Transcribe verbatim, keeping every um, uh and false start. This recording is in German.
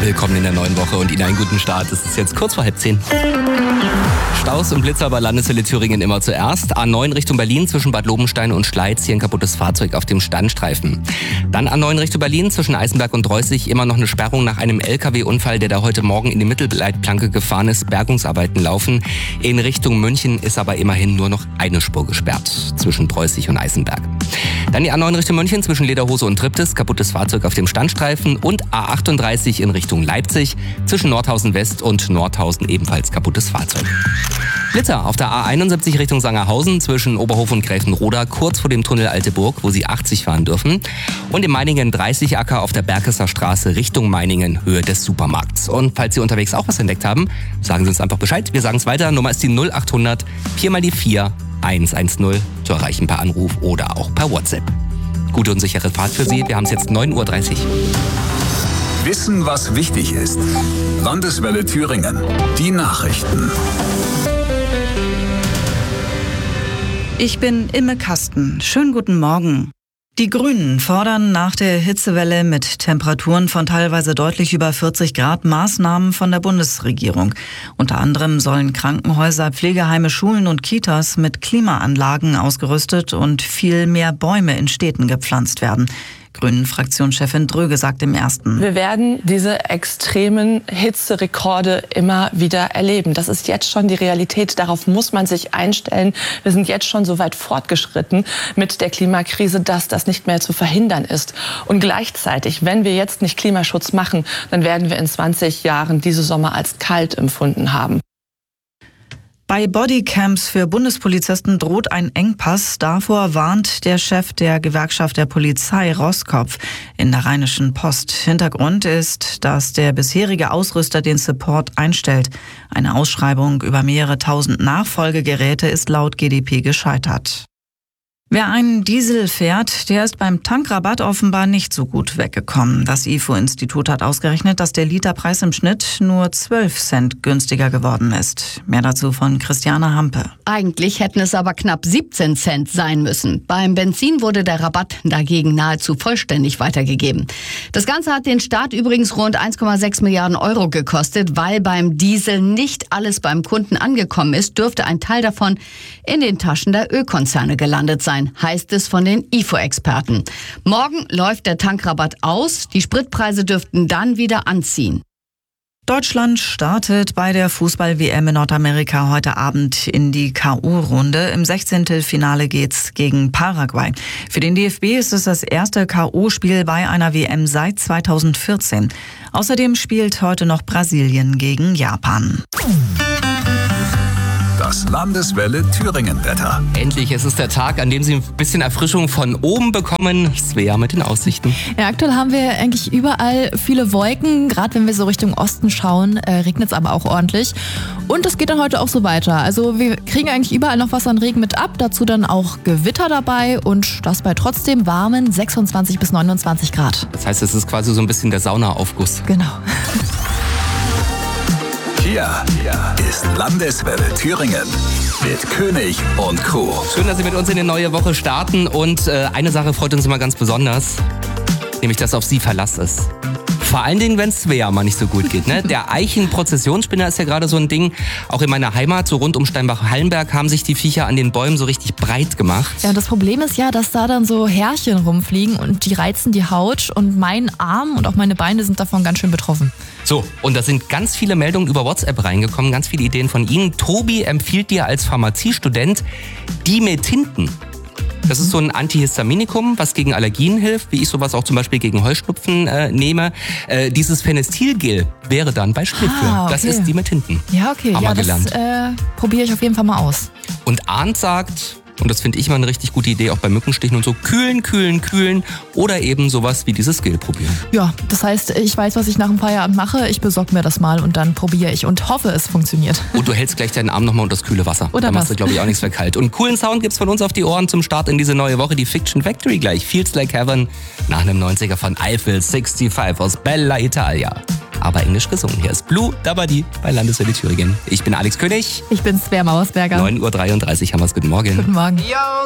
Willkommen in der neuen Woche und Ihnen einen guten Start. Es ist jetzt kurz vor halb zehn. Staus und Blitzer bei Landeswelle Thüringen immer zuerst. A neun Richtung Berlin zwischen Bad Lobenstein und Schleiz, hier ein kaputtes Fahrzeug auf dem Standstreifen. Dann A neun Richtung Berlin zwischen Eisenberg und Reußig, immer noch eine Sperrung nach einem L K W-Unfall, der da heute Morgen in die Mittelleitplanke gefahren ist. Bergungsarbeiten laufen. In Richtung München ist aber immerhin nur noch eine Spur gesperrt zwischen Preußig und Eisenberg. Dann die A neun Richtung München zwischen Lederhose und Triptis, kaputtes Fahrzeug auf dem Standstreifen. Und A achtunddreißig in Richtung Leipzig zwischen Nordhausen West und Nordhausen, ebenfalls kaputtes Fahrzeug. Blitzer auf der A einundsiebzig Richtung Sangerhausen zwischen Oberhof und Gräfenroda, kurz vor dem Tunnel Alte Burg, wo Sie achtzig fahren dürfen. Und in Meiningen dreißig Acker auf der Berkesser Straße Richtung Meiningen, Höhe des Supermarkts. Und falls Sie unterwegs auch was entdeckt haben, sagen Sie uns einfach Bescheid. Wir sagen es weiter. Nummer ist die null achthundert vier mal die vier eins eins null, zu erreichen per Anruf oder auch per WhatsApp. Gute und sichere Fahrt für Sie. Wir haben es jetzt neun Uhr dreißig. Wissen, was wichtig ist. Landeswelle Thüringen. Die Nachrichten. Ich bin Imme Kasten. Schönen guten Morgen. Die Grünen fordern nach der Hitzewelle mit Temperaturen von teilweise deutlich über vierzig Grad Maßnahmen von der Bundesregierung. Unter anderem sollen Krankenhäuser, Pflegeheime, Schulen und Kitas mit Klimaanlagen ausgerüstet und viel mehr Bäume in Städten gepflanzt werden. Grünen-Fraktionschefin Dröge sagt im Ersten: Wir werden diese extremen Hitzerekorde immer wieder erleben. Das ist jetzt schon die Realität. Darauf muss man sich einstellen. Wir sind jetzt schon so weit fortgeschritten mit der Klimakrise, dass das nicht mehr zu verhindern ist. Und gleichzeitig, wenn wir jetzt nicht Klimaschutz machen, dann werden wir in zwanzig Jahren diese Sommer als kalt empfunden haben. Bei Bodycams für Bundespolizisten droht ein Engpass. Davor warnt der Chef der Gewerkschaft der Polizei, Roskopf, in der Rheinischen Post. Hintergrund ist, dass der bisherige Ausrüster den Support einstellt. Eine Ausschreibung über mehrere tausend Nachfolgegeräte ist laut G d P gescheitert. Wer einen Diesel fährt, der ist beim Tankrabatt offenbar nicht so gut weggekommen. Das I F O-Institut hat ausgerechnet, dass der Literpreis im Schnitt nur zwölf Cent günstiger geworden ist. Mehr dazu von Christiane Hampe. Eigentlich hätten es aber knapp siebzehn Cent sein müssen. Beim Benzin wurde der Rabatt dagegen nahezu vollständig weitergegeben. Das Ganze hat den Staat übrigens rund eins Komma sechs Milliarden Euro gekostet. Weil beim Diesel nicht alles beim Kunden angekommen ist, dürfte ein Teil davon in den Taschen der Ölkonzerne gelandet sein, heißt es von den I F O-Experten. Morgen läuft der Tankrabatt aus. Die Spritpreise dürften dann wieder anziehen. Deutschland startet bei der Fußball-W M in Nordamerika heute Abend in die K O-Runde. Im Sechzehntelfinale geht's gegen Paraguay. Für den D F B ist es das erste K O-Spiel bei einer W M seit zweitausendvierzehn. Außerdem spielt heute noch Brasilien gegen Japan. Das Landeswelle Thüringen-Wetter. Endlich, es ist der Tag, an dem Sie ein bisschen Erfrischung von oben bekommen. Svea mit den Aussichten. Ja, aktuell haben wir eigentlich überall viele Wolken. Gerade wenn wir so Richtung Osten schauen, äh, regnet es aber auch ordentlich. Und es geht dann heute auch so weiter. Also wir kriegen eigentlich überall noch was an Regen mit ab. Dazu dann auch Gewitter dabei und das bei trotzdem warmen sechsundzwanzig bis neunundzwanzig Grad. Das heißt, es ist quasi so ein bisschen der Saunaaufguss. Genau. Hier ist Landeswelle Thüringen mit König und Crew. Schön, dass Sie mit uns in die neue Woche starten. Und äh, eine Sache freut uns immer ganz besonders, nämlich, dass auf Sie Verlass ist. Vor allen Dingen, wenn es Svea mal nicht so gut geht. Ne? Der Eichen-Prozessionsspinner ist ja gerade so ein Ding. Auch in meiner Heimat, so rund um Steinbach-Hallenberg, haben sich die Viecher an den Bäumen so richtig breit gemacht. Ja, und das Problem ist ja, dass da dann so Härchen rumfliegen und die reizen die Haut. Und mein Arm und auch meine Beine sind davon ganz schön betroffen. So, und da sind ganz viele Meldungen über WhatsApp reingekommen, ganz viele Ideen von Ihnen. Tobi empfiehlt dir als Pharmaziestudent Dimetinten. Das ist so ein Antihistaminikum, was gegen Allergien hilft, wie ich sowas auch zum Beispiel gegen Heuschnupfen äh, nehme. Äh, dieses Phenestilgel wäre dann Beispiel für. Ah, okay. Das ist Dimetinten. Ja, okay. Haben ja, wir das gelernt. äh, probiere ich auf jeden Fall mal aus. Und Arndt sagt, und das finde ich mal eine richtig gute Idee, auch bei Mückenstichen und so, kühlen, kühlen, kühlen oder eben sowas wie dieses Gel probieren. Ja, das heißt, ich weiß, was ich nach dem Feierabend mache. Ich besorge mir das mal und dann probiere ich und hoffe, es funktioniert. Und du hältst gleich deinen Arm nochmal unter das kühle Wasser. Oder da machst was? du, glaube ich, auch nichts verkalt. Und coolen Sound gibt's von uns auf die Ohren zum Start in diese neue Woche. Die Fiction Factory gleich. Feels Like Heaven nach einem neunziger von Eiffel sechsundsiebzig aus Bella Italia. Aber englisch gesungen. Hier ist Blue Dabadi bei Landeswelle Thüringen. Ich bin Alex König. Ich bin Svea Mauersberger. neun Uhr dreiunddreißig haben wir's. Guten Morgen. Guten Morgen. Yo,